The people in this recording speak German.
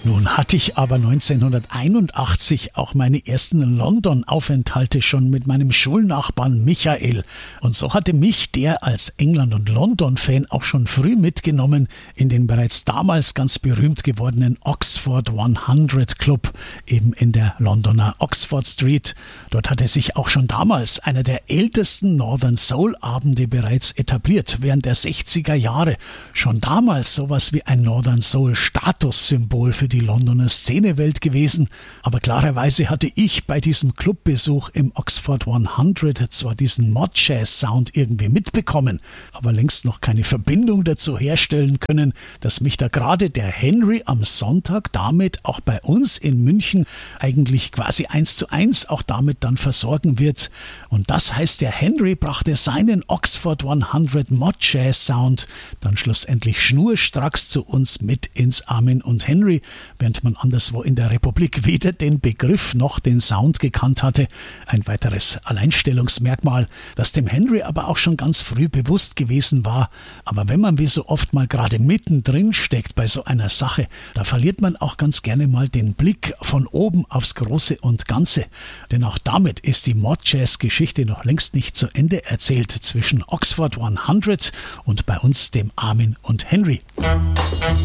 Nun hatte ich aber 1981 auch meine ersten London-Aufenthalte schon mit meinem Schulnachbarn Michael. Und so hatte mich der als England- und London-Fan auch schon früh mitgenommen in den bereits damals ganz berühmt gewordenen Oxford 100 Club, eben in der Londoner Oxford Street. Dort hatte sich auch schon damals einer der ältesten Northern Soul-Abende bereits etabliert, während der 60er Jahre. Schon damals sowas wie ein Northern Soul-Statussymbol für die Londoner Szenewelt gewesen. Aber klarerweise hatte ich bei diesem Clubbesuch im Oxford 100 zwar diesen Mod-Jazz-Sound irgendwie mitbekommen, aber längst noch keine Verbindung dazu herstellen können, dass mich da gerade der Henry am Sonntag damit auch bei uns in München eigentlich quasi 1:1 auch damit dann versorgen wird. Und das heißt, der Henry brachte seinen Oxford 100 Mod-Jazz-Sound dann schlussendlich schnurstracks zu uns mit ins Armin und Henry, während man anderswo in der Republik weder den Begriff noch den Sound gekannt hatte. Ein weiteres Alleinstellungsmerkmal, das dem Henry aber auch schon ganz früh bewusst gewesen war. Aber wenn man wie so oft mal gerade mittendrin steckt bei so einer Sache, da verliert man auch ganz gerne mal den Blick von oben aufs Große und Ganze. Denn auch damit ist die Mod-Jazz-Geschichte noch längst nicht zu Ende erzählt zwischen Oxford 100 und bei uns, dem Armin und Henry.